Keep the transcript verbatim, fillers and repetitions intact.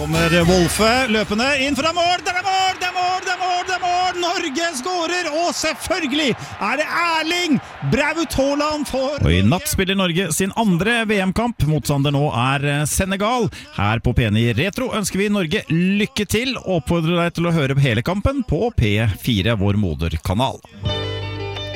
Kommer Wolfe løpende inn fra mål. Det er mål, det er mål, det er mål, det er mål. Norge skårer, og selvfølgelig er det Erling Braut Haaland for... Og i natt spiller Norge sin andre V M-kamp. Motstander nå er Senegal. Her på P ni Retro ønsker vi Norge lykke til, og oppfordrer deg til å høre hele kampen på P fire, vår moderkanal.